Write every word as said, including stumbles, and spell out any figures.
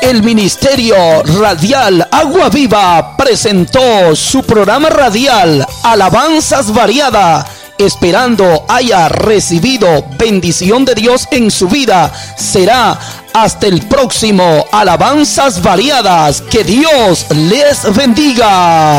El Ministerio Radial Agua Viva presentó su programa radial Alabanzas Variadas, esperando haya recibido bendición de Dios en su vida. Será hasta el próximo Alabanzas Variadas. Que Dios les bendiga.